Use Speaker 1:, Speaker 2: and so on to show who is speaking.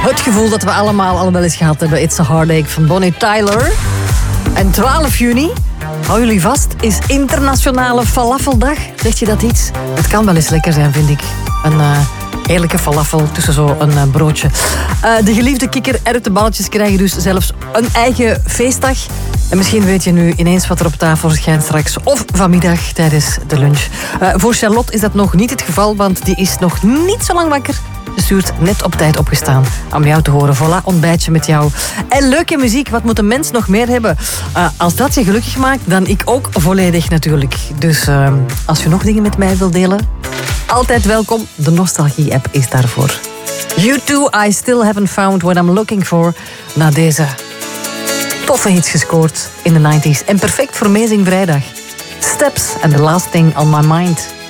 Speaker 1: Het gevoel dat we allemaal al wel eens gehad hebben. It's a Heartache van Bonnie Tyler. En 12 juni, hou jullie vast, is internationale falafeldag. Zegt je dat iets? Het kan wel eens lekker zijn, vind ik. Een heerlijke falafel tussen zo'n broodje. De geliefde kikker-erwtenballetjes krijgen dus zelfs een eigen feestdag. En misschien weet je nu ineens wat er op tafel schijnt straks. Of vanmiddag tijdens de lunch. Voor Charlotte is dat nog niet het geval, want die is nog niet zo lang wakker. Ze stuurt net op tijd opgestaan om jou te horen. Voilà, ontbijtje met jou. En leuke muziek, wat moet een mens nog meer hebben? Als dat je gelukkig maakt, dan ik ook volledig natuurlijk. Dus als je nog dingen met mij wilt delen, altijd welkom. De Nostalgie-app is daarvoor. U2, I Still Haven't Found What I'm Looking For. Na deze toffe hits gescoord in de 90s. En perfect voor Amazing Vrijdag. Steps and The Last Thing on My Mind.